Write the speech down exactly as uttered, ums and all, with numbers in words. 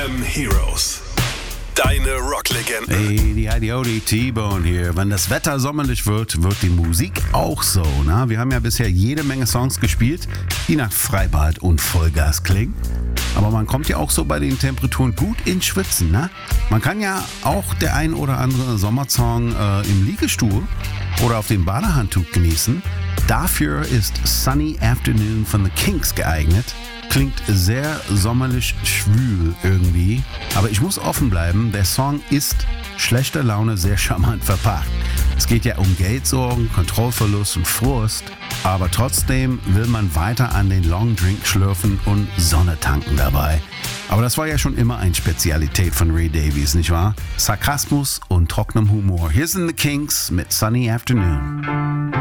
M Heroes. Deine Rocklegenden. Hey, die Idioti, T-Bone hier. Wenn das Wetter sommerlich wird, wird die Musik auch so. Na? Wir haben ja bisher jede Menge Songs gespielt, die nach Freibad und Vollgas klingen. Aber man kommt ja auch so bei den Temperaturen gut ins Schwitzen. Ne? Man kann ja auch der ein oder andere Sommersong äh, im Liegestuhl oder auf dem Badehandtuch genießen. Dafür ist Sunny Afternoon von The Kinks geeignet. Klingt sehr sommerlich schwül irgendwie. Aber ich muss offen bleiben, der Song ist schlechter Laune sehr charmant verpackt. Es geht ja um Geldsorgen, Kontrollverlust und Frust. Aber trotzdem will man weiter an den Long Drink schlürfen und Sonne tanken dabei. Aber das war ja schon immer eine Spezialität von Ray Davies, nicht wahr? Sarkasmus und trockenem Humor. Hier sind The Kinks mit Sunny Afternoon.